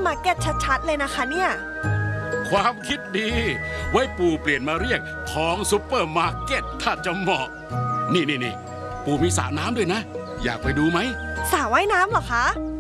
มาร์เก็ตชัดๆเลยนะคะเนี่ยความคิดดีไว้ปู่เปลี่ยนมาเรียกของซุปเปอร์มาร์เก็ตถ้าจะเหมาะนี่ปู่มีสระน้ำด้วยนะอยากไปดูไหมสระว่ายน้ำเหรอคะ